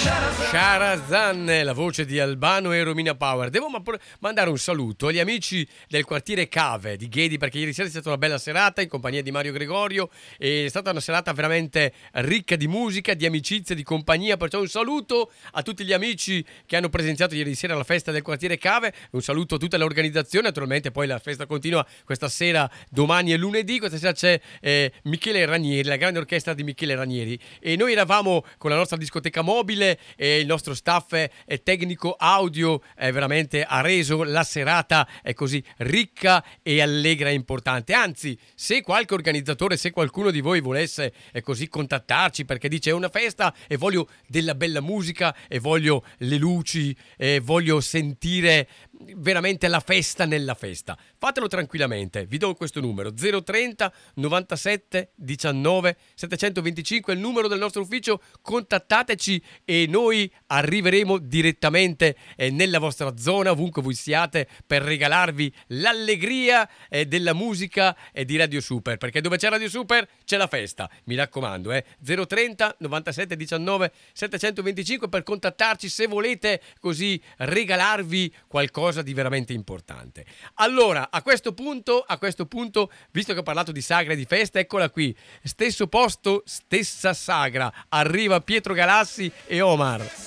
Sharazan, la voce di Albano e Romina Power. Devo mandare un saluto agli amici del quartiere Cave di Ghedi, perché ieri sera è stata una bella serata in compagnia di Mario Gregorio. È stata una serata veramente ricca di musica, di amicizia, di compagnia. Perciò un saluto a tutti gli amici che hanno presenziato ieri sera alla festa del quartiere Cave. Un saluto a tutta l'organizzazione. Naturalmente poi la festa continua questa sera, domani e lunedì. Questa sera c'è Michele Ranieri, la grande orchestra di Michele Ranieri, e noi eravamo con la nostra discoteca mobile e il nostro staff tecnico audio veramente ha reso la serata così ricca e allegra e importante. Anzi, se qualche organizzatore, se qualcuno di voi volesse così contattarci perché dice è una festa e voglio della bella musica e voglio le luci e voglio sentire veramente la festa nella festa, fatelo tranquillamente. Vi do questo numero: 030 97 19 725, è il numero del nostro ufficio. Contattateci e noi arriveremo direttamente nella vostra zona, ovunque voi siate, per regalarvi l'allegria della musica di Radio Super, perché dove c'è Radio Super c'è la festa, mi raccomando. 030 97 19 725 per contattarci se volete così regalarvi qualcosa di veramente importante. Allora, a questo punto, visto che ho parlato di sagra e di festa, eccola qui, stesso posto, stessa sagra, arriva Pietro Galassi e Omar.